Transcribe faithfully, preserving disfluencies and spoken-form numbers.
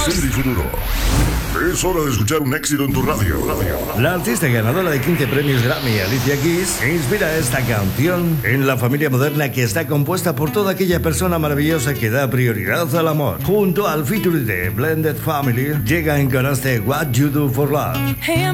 presente y futuro. Es hora de escuchar un éxito en tu radio. La artista ganadora de quince premios Grammy, Alicia Keys, inspira esta canción en la familia moderna que está compuesta por toda aquella persona maravillosa que da prioridad al amor. Junto al feature de Blended Family, llega en con este What You Do For Love.